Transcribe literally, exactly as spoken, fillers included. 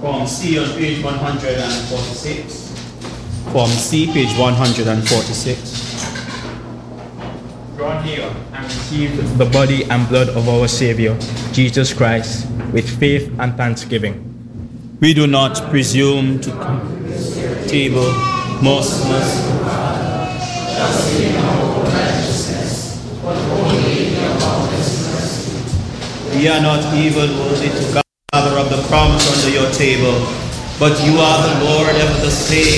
Form C on page one hundred forty-six. Form C, page one hundred forty-six. Draw near and receive the body and blood of our Savior, Jesus Christ, with faith and thanksgiving. We do not presume to come to the table, most merciful Father, just in our righteousness, but only in your boundless mercy. We are not even worthy to gather up the crumbs under your table, but you are the Lord ever the same.